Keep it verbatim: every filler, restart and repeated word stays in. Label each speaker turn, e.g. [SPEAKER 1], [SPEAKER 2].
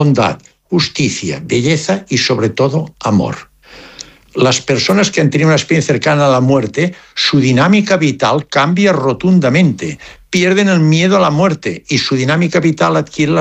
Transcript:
[SPEAKER 1] bondad, justicia, belleza y sobre todo amor. Las personas que han tenido una experiencia cercana a la muerte, su dinámica vital cambia rotundamente, pierden el miedo a la muerte y su dinámica vital adquiere la